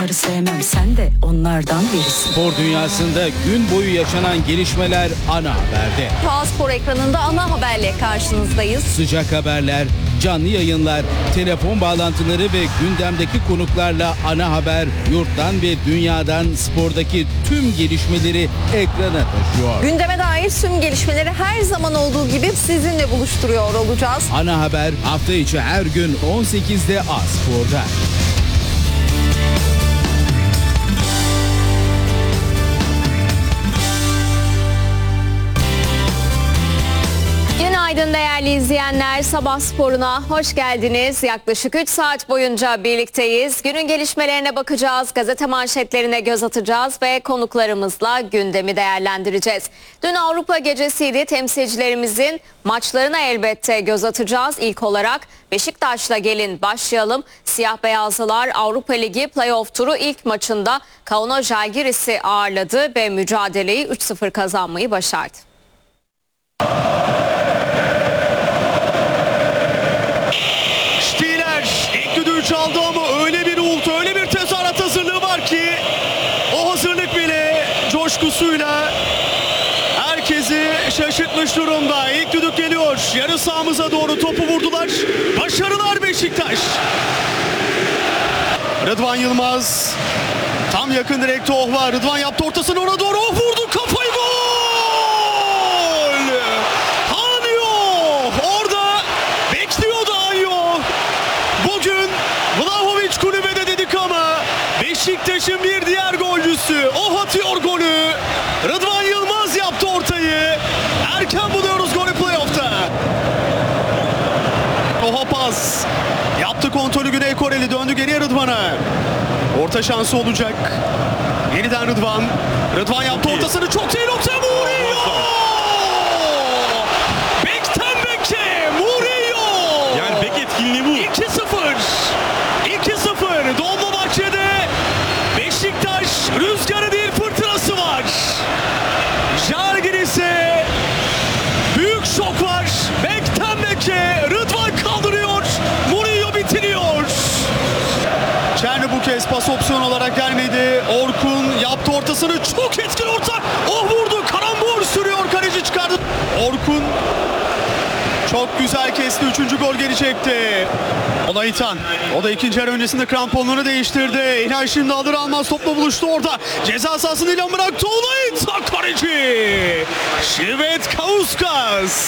Sevmem, sen de onlardan birisin. Spor dünyasında gün boyu yaşanan gelişmeler ana haberde. TAS Spor ekranında ana haberle karşınızdayız. Sıcak haberler, canlı yayınlar, telefon bağlantıları ve gündemdeki konuklarla ana haber yurttan ve dünyadan spordaki tüm gelişmeleri ekrana taşıyor. Gündeme dair tüm gelişmeleri her zaman olduğu gibi sizinle buluşturuyor olacağız. Ana haber hafta içi her gün 18'de A-Spor'da. Günaydın değerli izleyenler. Sabah sporuna hoş geldiniz. Yaklaşık 3 saat boyunca birlikteyiz. Günün gelişmelerine bakacağız, gazete manşetlerine göz atacağız ve konuklarımızla gündemi değerlendireceğiz. Dün Avrupa gecesiydi. Temsilcilerimizin maçlarına elbette göz atacağız. İlk olarak Beşiktaş'la gelin başlayalım. Siyah beyazlılar Avrupa Ligi playoff turu ilk maçında Kauno Žalgiris'i ağırladı ve mücadeleyi 3-0 kazanmayı başardı. Çaldı ama öyle bir uğultu, öyle bir tezahürat hazırlığı var ki o hazırlık bile coşkusuyla herkesi şaşırtmış durumda. İlk düdük geliyor. Yarı sahamıza doğru topu vurdular. Başarılar Beşiktaş. Rıdvan Yılmaz tam yakın direkte var. Rıdvan yaptı ortasını, ona doğru vurdu, kafayı gol! Anyo orada bekliyordu Anyo. Bugün Vlahovic kulübede dedik ama Beşiktaş'ın bir diğer golcüsü o atıyor golü. Rıdvan Yılmaz yaptı ortayı. Erken buluyoruz golü playoff'ta. Oha pas. Yaptı kontrolü Güney Koreli, döndü geriye Rıdvan'a. Orta şansı olacak. Yeniden Rıdvan. Rıdvan yaptı ortasını, çok iyi nokta, Murillo! Bekten beke Murillo! Yani bek etkinliği bu. 2-0. Dolmabahçe'de Beşiktaş rüzgarı değil fırtınası var. Žalgiris'e büyük şok var. Bekten beke Rıdvan kaldırıyor. Murillo bitiriyor. Çerni bu kez pas opsiyon olarak gelmedi. Orkun yaptı ortasını, çok etkili orta. Oh, vurdu, karambol sürüyor, kaleci çıkardı. Orkun çok güzel kesti. 3. gol gelecekti. Olaitan. O da ikinci yarı öncesinde kramponlarını değiştirdi. İlhan şimdi alır almaz topla buluştu orada. Ceza sahasını ilan bıraktı. Olaitan kaleci. Şivet Kauskas.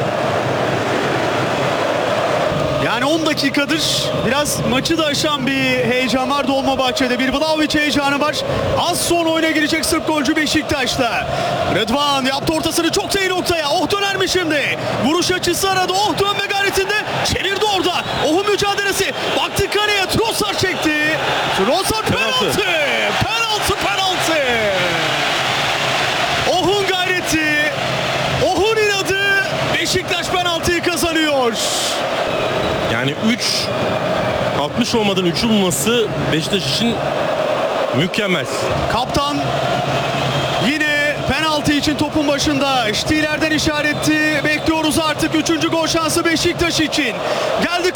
Yani 10 dakikadır biraz maçı da aşan bir heyecan var Dolmabahçe'de. Bir Vlahovic heyecanı var. Az sonra oyuna girecek Sırp golcü Beşiktaş'ta. Rıdvan yaptı ortasını, çok iyi noktaya. Oh, döner mi şimdi? Vuruş açısı aradı. Oh, dönme gayretinde. Çevirdi orada. Oh'un mücadelesi. Baktı kaleye. Trossard çekti. Trossard penaltı. Penaltı. Oh'un gayreti. Oh'un inadı. Beşiktaş penaltıyı kazanıyor. Yani 60 olmadan 3'ü bulması Beşiktaş için mükemmel. Kaptan yine penaltı için topun başında. Stieler'den işaretti. Bekliyoruz artık 3. gol şansı Beşiktaş için. Geldi